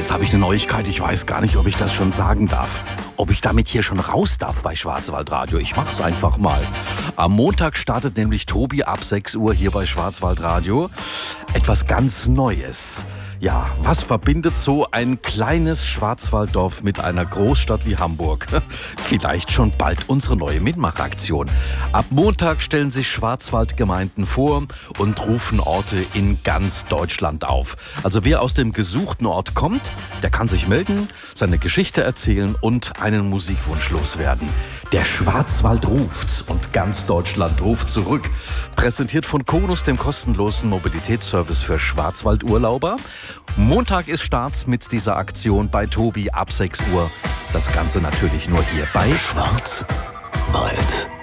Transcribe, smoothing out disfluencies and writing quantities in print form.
Jetzt habe ich eine Neuigkeit, ich weiß gar nicht, ob ich das schon sagen darf. Ob ich damit hier schon raus darf bei Schwarzwaldradio. Ich mach's einfach mal. Am Montag startet nämlich Tobi ab 6 Uhr hier bei Schwarzwaldradio. Etwas ganz Neues. Ja, was verbindet so ein kleines Schwarzwalddorf mit einer Großstadt wie Hamburg? Vielleicht schon bald unsere neue Mitmachaktion. Ab Montag stellen sich Schwarzwaldgemeinden vor und rufen Orte in ganz Deutschland auf. Also wer aus dem gesuchten Ort kommt, der kann sich melden, seine Geschichte erzählen und einen Musikwunsch loswerden. Der Schwarzwald ruft und ganz Deutschland ruft zurück. Präsentiert von Konus, dem kostenlosen Mobilitätsservice für Schwarzwaldurlauber. Montag ist Start mit dieser Aktion bei Tobi ab 6 Uhr. Das Ganze natürlich nur hier bei Schwarzwald.